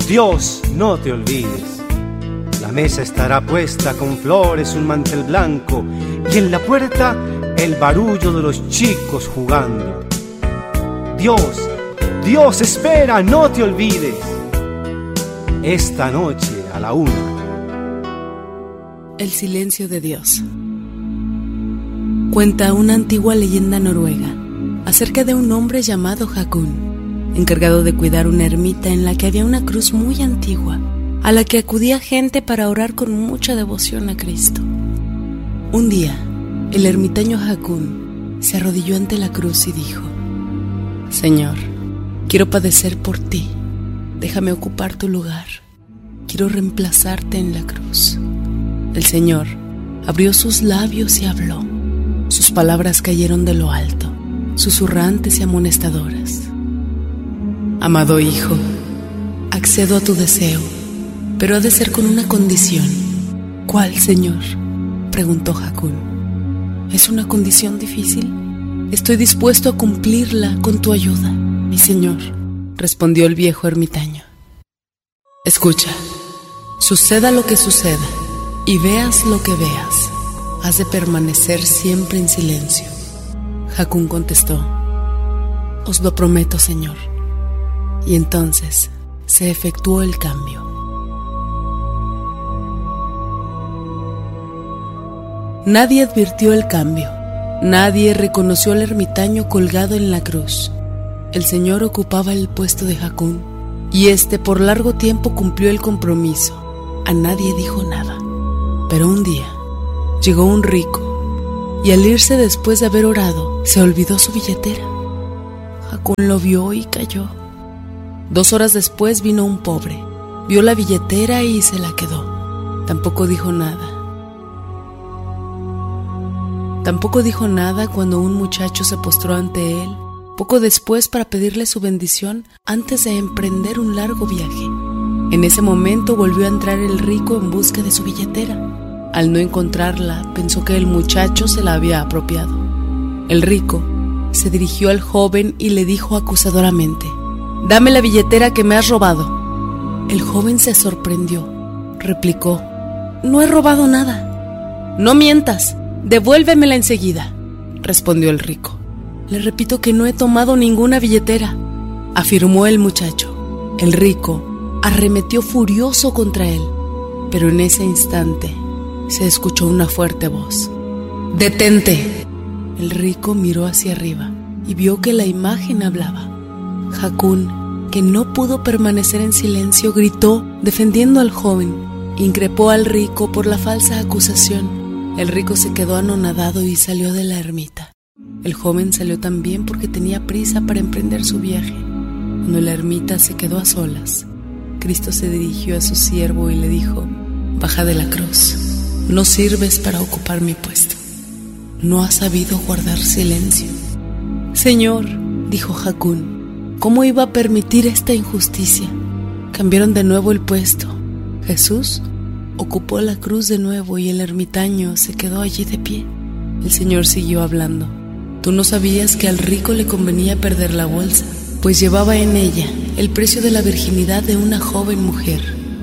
Dios, no te olvides. La mesa estará puesta con flores, un mantel blanco, y en la puerta el barullo de los chicos jugando. Dios, Dios, espera, no te olvides. Esta noche a la 1. El silencio de Dios. Cuenta una antigua leyenda noruega acerca de un hombre llamado Hakun, encargado de cuidar una ermita en la que había una cruz muy antigua, a la que acudía gente para orar con mucha devoción a Cristo. Un día, el ermitaño Hakun se arrodilló ante la cruz y dijo: Señor, quiero padecer por ti, déjame ocupar tu lugar, quiero reemplazarte en la cruz. El Señor abrió sus labios y habló. Sus palabras cayeron de lo alto, susurrantes y amonestadoras. Amado hijo, accedo a tu deseo, pero ha de ser con una condición. ¿Cuál, Señor?, preguntó Hakun. ¿Es una condición difícil? Estoy dispuesto a cumplirla con tu ayuda, mi Señor, respondió el viejo ermitaño. Escucha, suceda lo que suceda y veas lo que veas, has de permanecer siempre en silencio. Hakun contestó: Os lo prometo, Señor. Y entonces se efectuó el cambio. Nadie advirtió el cambio. Nadie reconoció al ermitaño colgado en la cruz. El Señor ocupaba el puesto de Hakun, y éste por largo tiempo cumplió el compromiso. A nadie dijo nada. Pero un día llegó un rico, y al irse después de haber orado, se olvidó su billetera. Hakun lo vio y cayó. 2 horas después vino un pobre, vio la billetera y se la quedó. Tampoco dijo nada. Tampoco dijo nada cuando un muchacho se postró ante él poco después para pedirle su bendición antes de emprender un largo viaje. En ese momento volvió a entrar el rico en busca de su billetera. Al no encontrarla, pensó que el muchacho se la había apropiado. El rico se dirigió al joven y le dijo acusadoramente: «Dame la billetera que me has robado». El joven se sorprendió. Replicó: «No he robado nada». «No mientas, devuélvemela enseguida», respondió el rico. «Le repito que no he tomado ninguna billetera», afirmó el muchacho. El rico arremetió furioso contra él, pero en ese instante se escuchó una fuerte voz: «¡Detente!». El rico miró hacia arriba y vio que la imagen hablaba. Hakun, que no pudo permanecer en silencio, gritó defendiendo al joven. Increpó al rico por la falsa acusación. El rico se quedó anonadado y salió de la ermita. El joven salió también porque tenía prisa para emprender su viaje. Cuando la ermita se quedó a solas, Cristo se dirigió a su siervo y le dijo: «Baja de la cruz, no sirves para ocupar mi puesto. No has sabido guardar silencio». «Señor», dijo Hakun, «¿cómo iba a permitir esta injusticia?». Cambiaron de nuevo el puesto. Jesús ocupó la cruz de nuevo y el ermitaño se quedó allí de pie. El Señor siguió hablando: «Tú no sabías que al rico le convenía perder la bolsa, pues llevaba en ella el precio de la virginidad de una joven mujer.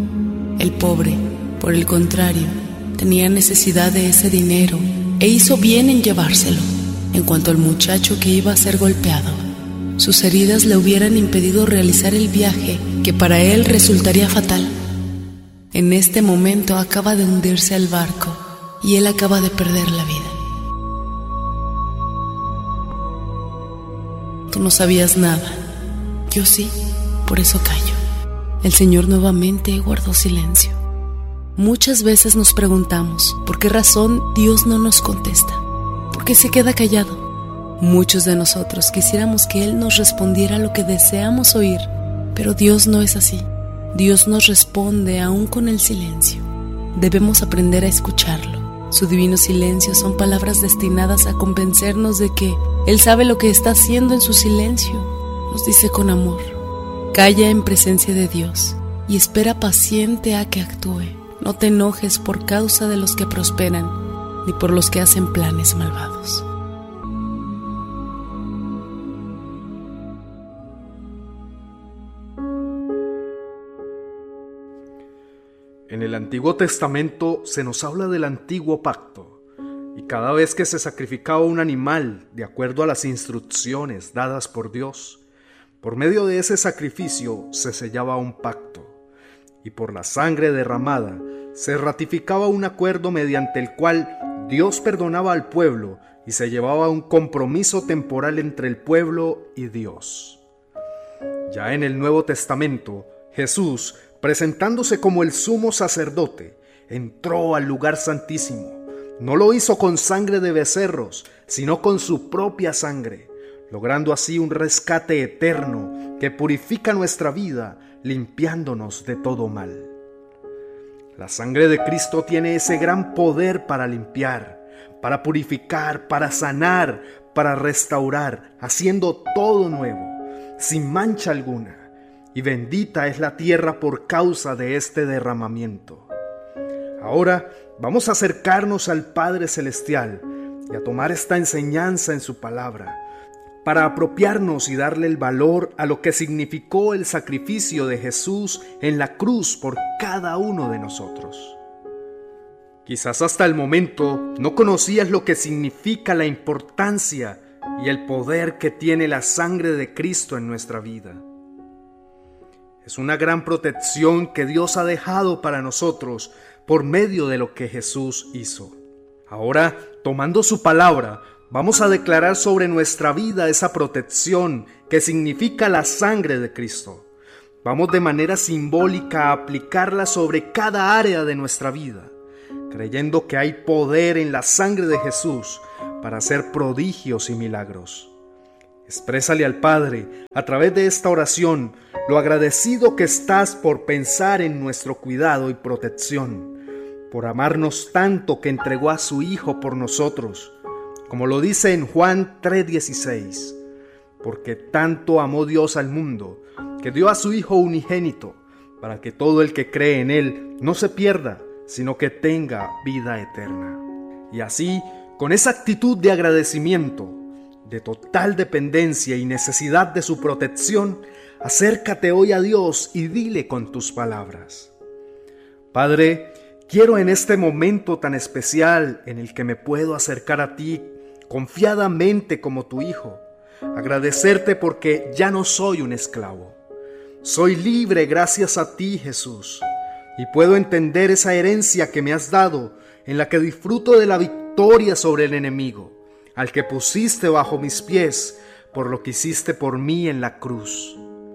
El pobre, por el contrario, tenía necesidad de ese dinero e hizo bien en llevárselo. En cuanto al muchacho que iba a ser golpeado, sus heridas le hubieran impedido realizar el viaje que para él resultaría fatal. En este momento acaba de hundirse el barco y él acaba de perder la vida. Tú no sabías nada, yo sí, por eso callo». El Señor nuevamente guardó silencio. Muchas veces nos preguntamos por qué razón Dios no nos contesta, por qué se queda callado. Muchos de nosotros quisiéramos que Él nos respondiera lo que deseamos oír, pero Dios no es así. Dios nos responde aún con el silencio. Debemos aprender a escucharlo. Su divino silencio son palabras destinadas a convencernos de que Él sabe lo que está haciendo en su silencio. Nos dice con amor: «Calla en presencia de Dios y espera paciente a que actúe. No te enojes por causa de los que prosperan, ni por los que hacen planes malvados». En el Antiguo Testamento se nos habla del antiguo pacto, y cada vez que se sacrificaba un animal de acuerdo a las instrucciones dadas por Dios, por medio de ese sacrificio se sellaba un pacto, y por la sangre derramada se ratificaba un acuerdo mediante el cual Dios perdonaba al pueblo y se llevaba un compromiso temporal entre el pueblo y Dios. Ya en el Nuevo Testamento, Jesús, presentándose como el sumo sacerdote, entró al lugar santísimo. No lo hizo con sangre de becerros, sino con su propia sangre, logrando así un rescate eterno que purifica nuestra vida, limpiándonos de todo mal. La sangre de Cristo tiene ese gran poder para limpiar, para purificar, para sanar, para restaurar, haciendo todo nuevo, sin mancha alguna. Y bendita es la tierra por causa de este derramamiento. Ahora vamos a acercarnos al Padre Celestial y a tomar esta enseñanza en su palabra, para apropiarnos y darle el valor a lo que significó el sacrificio de Jesús en la cruz por cada uno de nosotros. Quizás hasta el momento no conocías lo que significa la importancia y el poder que tiene la sangre de Cristo en nuestra vida. Es una gran protección que Dios ha dejado para nosotros por medio de lo que Jesús hizo. Ahora, tomando su palabra, vamos a declarar sobre nuestra vida esa protección que significa la sangre de Cristo. Vamos de manera simbólica a aplicarla sobre cada área de nuestra vida, creyendo que hay poder en la sangre de Jesús para hacer prodigios y milagros. Exprésale al Padre, a través de esta oración, lo agradecido que estás por pensar en nuestro cuidado y protección, por amarnos tanto que entregó a su Hijo por nosotros, como lo dice en Juan 3:16, porque tanto amó Dios al mundo, que dio a su Hijo unigénito, para que todo el que cree en Él no se pierda, sino que tenga vida eterna. Y así, con esa actitud de agradecimiento, de total dependencia y necesidad de su protección, acércate hoy a Dios y dile con tus palabras: Padre, quiero en este momento tan especial en el que me puedo acercar a ti confiadamente como tu Hijo, agradecerte porque ya no soy un esclavo. Soy libre gracias a ti, Jesús, y puedo entender esa herencia que me has dado, en la que disfruto de la victoria sobre el enemigo, al que pusiste bajo mis pies por lo que hiciste por mí en la cruz.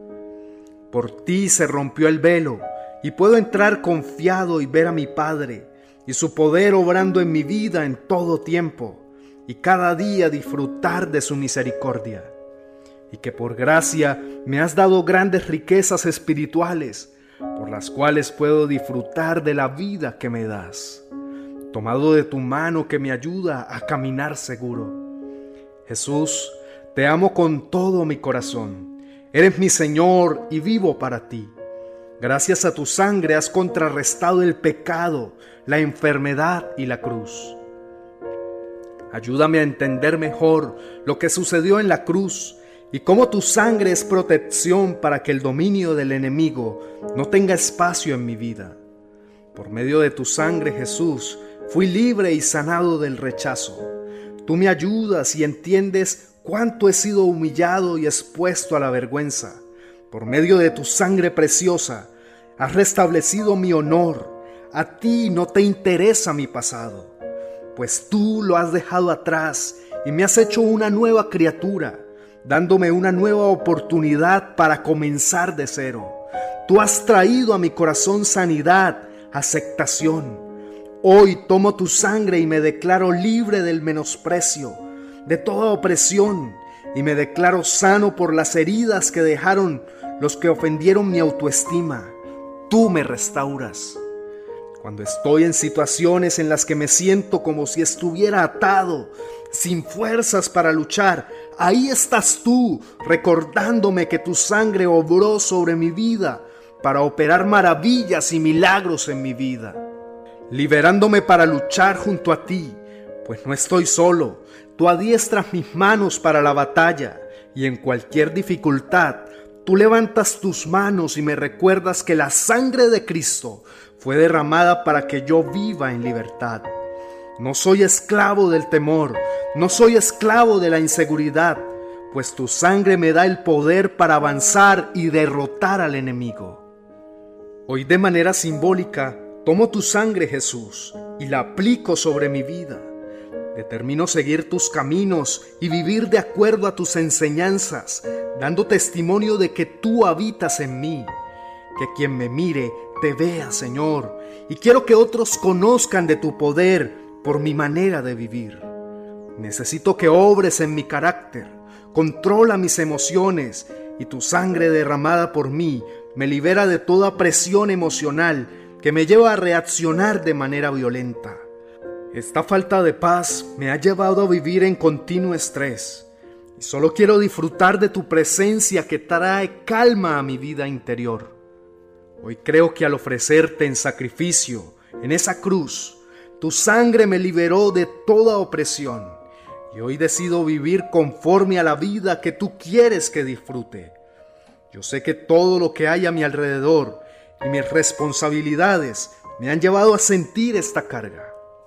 Por ti se rompió el velo y puedo entrar confiado y ver a mi Padre y su poder obrando en mi vida en todo tiempo, y cada día disfrutar de su misericordia. Y que por gracia me has dado grandes riquezas espirituales, por las cuales puedo disfrutar de la vida que me das, tomado de tu mano que me ayuda a caminar seguro. Jesús, te amo con todo mi corazón. Eres mi Señor y vivo para ti. Gracias a tu sangre has contrarrestado el pecado, la enfermedad y la cruz. Ayúdame a entender mejor lo que sucedió en la cruz y cómo tu sangre es protección para que el dominio del enemigo no tenga espacio en mi vida. Por medio de tu sangre, Jesús, fui libre y sanado del rechazo. Tú me ayudas y entiendes cuánto he sido humillado y expuesto a la vergüenza. Por medio de tu sangre preciosa, has restablecido mi honor. A ti no te interesa mi pasado, pues tú lo has dejado atrás y me has hecho una nueva criatura, dándome una nueva oportunidad para comenzar de cero. Tú has traído a mi corazón sanidad, aceptación. Hoy tomo tu sangre y me declaro libre del menosprecio, de toda opresión, y me declaro sano por las heridas que dejaron los que ofendieron mi autoestima. Tú me restauras. Cuando estoy en situaciones en las que me siento como si estuviera atado, sin fuerzas para luchar, ahí estás tú, recordándome que tu sangre obró sobre mi vida para operar maravillas y milagros en mi vida, liberándome para luchar junto a ti, pues no estoy solo. Tú adiestras mis manos para la batalla y en cualquier dificultad, tú levantas tus manos y me recuerdas que la sangre de Cristo fue derramada para que yo viva en libertad. No soy esclavo del temor, no soy esclavo de la inseguridad, pues tu sangre me da el poder para avanzar y derrotar al enemigo. Hoy de manera simbólica tomo tu sangre, Jesús, y la aplico sobre mi vida. Determino seguir tus caminos y vivir de acuerdo a tus enseñanzas, dando testimonio de que tú habitas en mí. Que quien me mire te vea, Señor, y quiero que otros conozcan de tu poder por mi manera de vivir. Necesito que obres en mi carácter, controla mis emociones, y tu sangre derramada por mí me libera de toda presión emocional que me lleva a reaccionar de manera violenta. Esta falta de paz me ha llevado a vivir en continuo estrés y solo quiero disfrutar de tu presencia que trae calma a mi vida interior. Hoy creo que al ofrecerte en sacrificio, en esa cruz, tu sangre me liberó de toda opresión y hoy decido vivir conforme a la vida que tú quieres que disfrute. Yo sé que todo lo que hay a mi alrededor y mis responsabilidades me han llevado a sentir esta carga.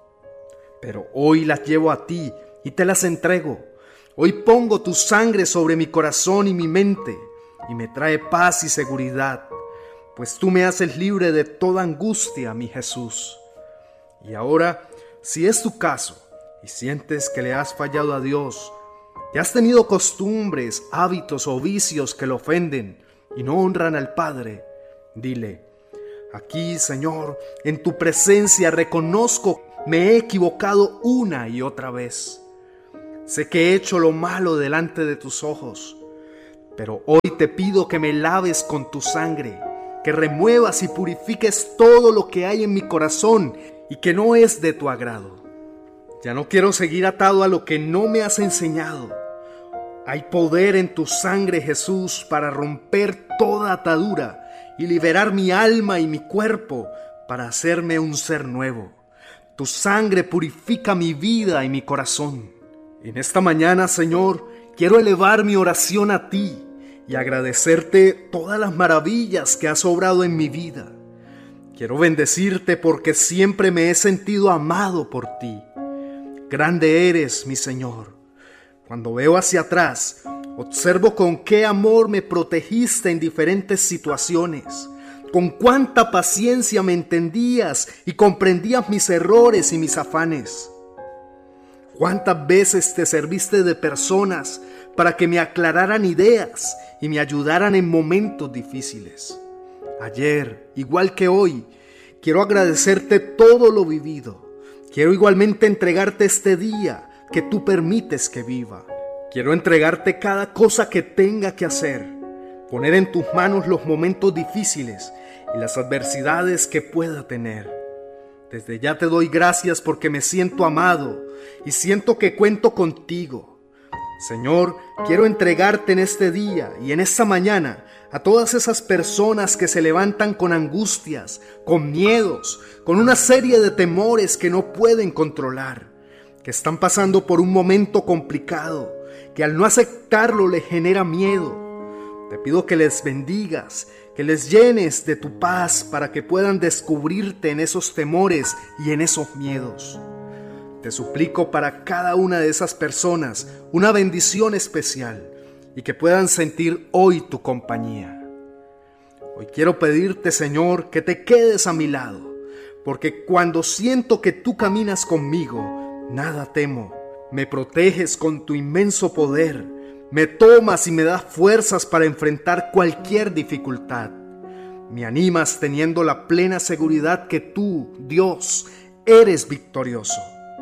Pero hoy las llevo a ti y te las entrego. Hoy pongo tu sangre sobre mi corazón y mi mente y me trae paz y seguridad, pues tú me haces libre de toda angustia, mi Jesús. Y ahora, si es tu caso y sientes que le has fallado a Dios, que has tenido costumbres, hábitos o vicios que lo ofenden y no honran al Padre, dile: aquí, Señor, en tu presencia reconozco me he equivocado una y otra vez. Sé que he hecho lo malo delante de tus ojos, pero hoy te pido que me laves con tu sangre, que remuevas y purifiques todo lo que hay en mi corazón y que no es de tu agrado. Ya no quiero seguir atado a lo que no me has enseñado. Hay poder en tu sangre, Jesús, para romper toda atadura y liberar mi alma y mi cuerpo para hacerme un ser nuevo. Tu sangre purifica mi vida y mi corazón. En esta mañana, Señor, quiero elevar mi oración a ti y agradecerte todas las maravillas que has obrado en mi vida. Quiero bendecirte porque siempre me he sentido amado por ti. Grande eres, mi Señor. Cuando veo hacia atrás, observo con qué amor me protegiste en diferentes situaciones, con cuánta paciencia me entendías y comprendías mis errores y mis afanes. Cuántas veces te serviste de personas para que me aclararan ideas y me ayudaran en momentos difíciles. Ayer, igual que hoy, quiero agradecerte todo lo vivido. Quiero igualmente entregarte este día que tú permites que viva. Quiero entregarte cada cosa que tenga que hacer, poner en tus manos los momentos difíciles y las adversidades que pueda tener. Desde ya te doy gracias porque me siento amado y siento que cuento contigo. Señor, quiero entregarte en este día y en esta mañana a todas esas personas que se levantan con angustias, con miedos, con una serie de temores que no pueden controlar, que están pasando por un momento complicado, que al no aceptarlo les genera miedo. Te pido que les bendigas, que les llenes de tu paz para que puedan descubrirte en esos temores y en esos miedos. Te suplico para cada una de esas personas una bendición especial y que puedan sentir hoy tu compañía. Hoy quiero pedirte, Señor, que te quedes a mi lado, porque cuando siento que tú caminas conmigo, nada temo. Me proteges con tu inmenso poder, me tomas y me das fuerzas para enfrentar cualquier dificultad. Me animas teniendo la plena seguridad que tú, Dios, eres victorioso.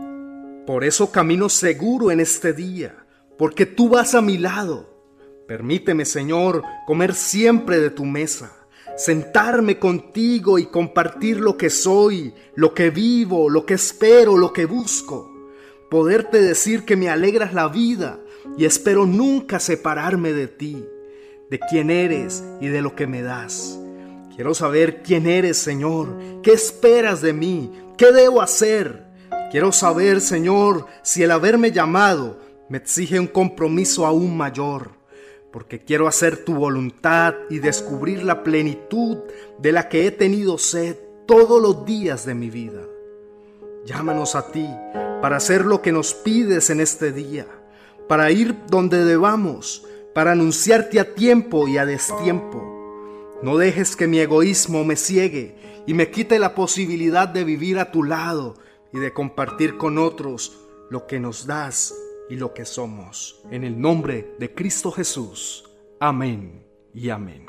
Por eso camino seguro en este día, porque tú vas a mi lado. Permíteme, Señor, comer siempre de tu mesa, sentarme contigo y compartir lo que soy, lo que vivo, lo que espero, lo que busco. Poderte decir que me alegras la vida y espero nunca separarme de ti, de quién eres y de lo que me das. Quiero saber quién eres, Señor, qué esperas de mí, qué debo hacer. Quiero saber, Señor, si el haberme llamado me exige un compromiso aún mayor. porque quiero hacer tu voluntad y descubrir la plenitud de la que he tenido sed todos los días de mi vida. Llámanos a ti para hacer lo que nos pides en este día, para ir donde debamos, para anunciarte a tiempo y a destiempo. No dejes que mi egoísmo me ciegue y me quite la posibilidad de vivir a tu lado y de compartir con otros lo que nos das y lo que somos. En el nombre de Cristo Jesús. Amén y amén.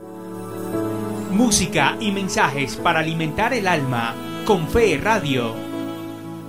Música y mensajes para alimentar el alma con Fe Radio.